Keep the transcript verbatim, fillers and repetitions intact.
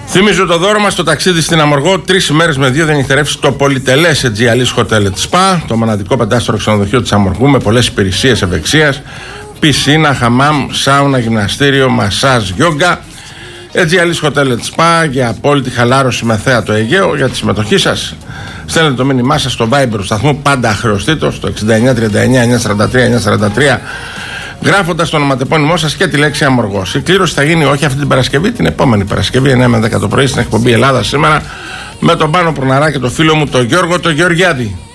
Θυμίζω το δώρο μας, το ταξίδι στην Αμοργό. Τρεις ημέρες με δύο διανυκτερεύσεις στο πολυτελές Aegealis Hotel Spa, το μοναδικό πεντάστερο ξενοδοχείο της Αμοργού με πολλές υπηρεσίες ευεξίας, πισίνα, χαμάμ, σάουνα, γυμναστήριο, μασάζ, γιόγκα. Aegealis Hotel Spa για απόλυτη χαλάρωση με θέατο Αιγαίο. Για τη συμμετοχή σας στέλνετε το μήνυμά σας στο Viber του σταθμού, πάντα αχρεωστήτως, στο εξήντα εννιά τριάντα εννιά εννιακόσια σαράντα τρία εννιακόσια σαράντα τρία, γράφοντας το ονοματεπώνυμό σας και τη λέξη Αμοργός. Η κλήρωση θα γίνει όχι αυτή την Παρασκευή, την επόμενη Παρασκευή, εννιά με δέκα το πρωί, στην εκπομπή Ελλάδα Σήμερα, με τον Πάνο Προναρά και το φίλο μου τον Γιώργο τον Γεωργιάδη.